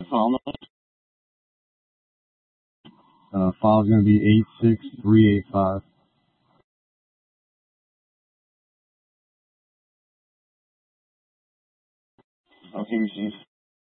file number? File's going to be 86385. Okay, machine.